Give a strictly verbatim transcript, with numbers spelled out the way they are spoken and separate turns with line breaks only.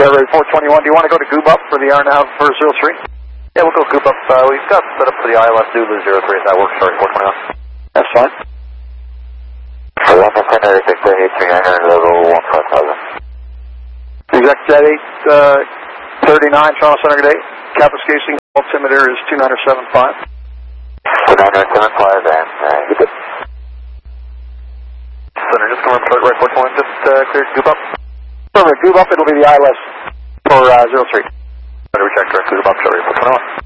Cherry four twenty-one, do you want to go to Goob Up for the R nav for zero three?
Yeah, we'll go Goob Up. Uh, we've got set up for the I L S Zulu zero three if that works. Sorry, four twenty-one.
That's fine.
eleven ten eight six eight three nine level one five thousand.
Exec Jet eight thirty-nine, Toronto Center, good day. Capus-Casing altimeter is two nine seven five.
two nine seven five and uh, good. Center, just come up right four twenty-one, just uh, cleared Goob Up.
Perfect, Goob Up, it'll be the I L S for uh, zero three.
Better recheck direct Goob Up, sorry, four twenty-one.